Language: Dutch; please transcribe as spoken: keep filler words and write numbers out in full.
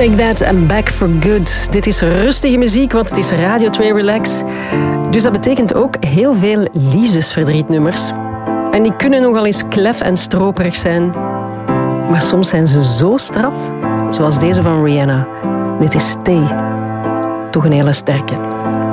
Take That and Back for Good. Dit is rustige muziek, want het is Radio twee Relax. Dus dat betekent ook heel veel liefdesverdrietnummers. En die kunnen nogal eens klef en stroperig zijn. Maar soms zijn ze zo straf, zoals deze van Rihanna. Dit is Stay. Toch een hele sterke.